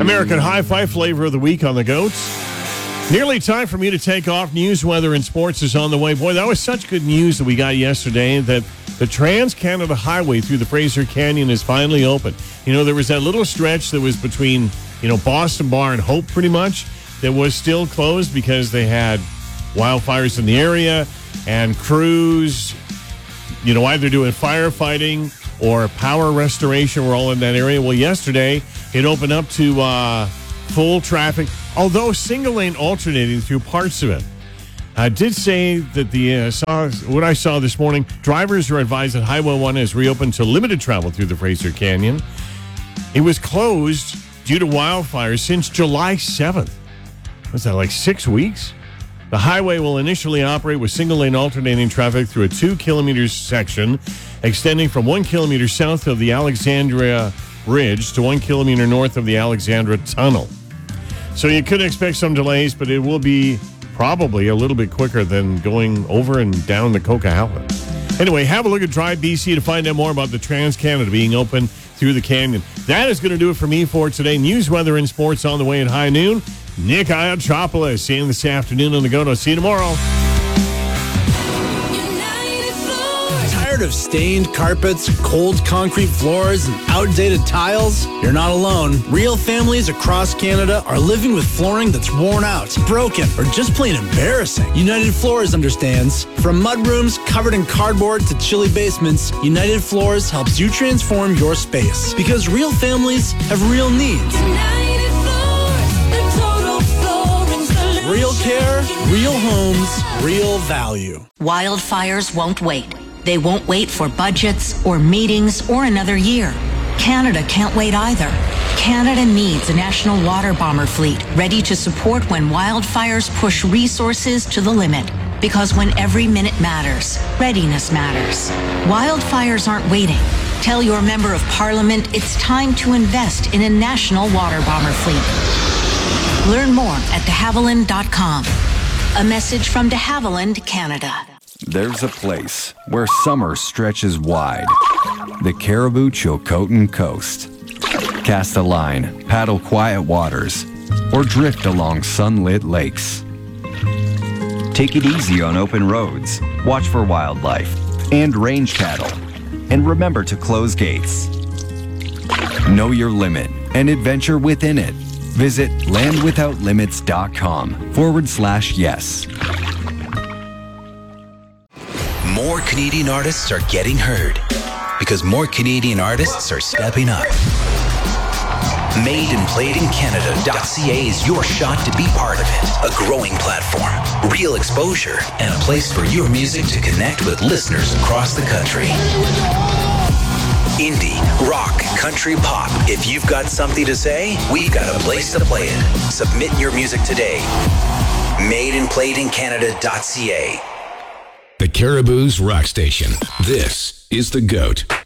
American Hi-Fi flavor of the week on the Goats. Nearly time for me to take off. News, weather, and sports is on the way. Boy, that was such good news that we got yesterday that the Trans-Canada Highway through the Fraser Canyon is finally open. You know, there was that little stretch that was between, Boston Bar and Hope pretty much that was still closed because they had wildfires in the area and crews, either doing firefighting or power restoration were all in that area. Well, yesterday it opened up to full traffic, although single lane alternating through parts of it. I did say that what I saw this morning, drivers are advised that Highway 1 is reopened to limited travel through the Fraser Canyon. It was closed due to wildfires since July 7th. Was that like 6 weeks? The highway will initially operate with single lane alternating traffic through a 2 kilometer section extending from 1 kilometer south of the Alexandria Bridge to 1 kilometer north of the Alexandra Tunnel. So you could expect some delays, but it will be probably a little bit quicker than going over and down the Coquihalla. Anyway, have a look at Drive BC to find out more about the Trans-Canada being open through the canyon. That is going to do it for me for today. News, weather, and sports on the way at high noon. Nick Iachopoulos, see you this afternoon on the Go. See you tomorrow. Tired of stained carpets, cold concrete floors, and outdated tiles? You're not alone. Real families across Canada are living with flooring that's worn out, broken, or just plain embarrassing. United Floors understands. From mudrooms covered in cardboard to chilly basements, United Floors helps you transform your space. Because real families have real needs. Real care, real homes, real value. Wildfires won't wait. They won't wait for budgets or meetings or another year. Canada can't wait either. Canada needs a national water bomber fleet ready to support when wildfires push resources to the limit. Because when every minute matters, readiness matters. Wildfires aren't waiting. Tell your member of parliament it's time to invest in a national water bomber fleet. Learn more at de Havilland.com. A message from de Havilland, Canada. There's a place where summer stretches wide. The Caribou Chilcotin Coast. Cast a line, paddle quiet waters, or drift along sunlit lakes. Take it easy on open roads, watch for wildlife, and range cattle. And remember to close gates. Know your limit and adventure within it. Visit landwithoutlimits.com/yes. More Canadian artists are getting heard because more Canadian artists are stepping up. MadeandPlayedInCanada.ca is your shot to be part of it. A growing platform, real exposure, and a place for your music to connect with listeners across the country. Indie, rock, country, pop. If you've got something to say, we've got a place to play it. Submit your music today. MadeandPlayedInCanada.ca. The Caribou's Rock Station. This is The Goat.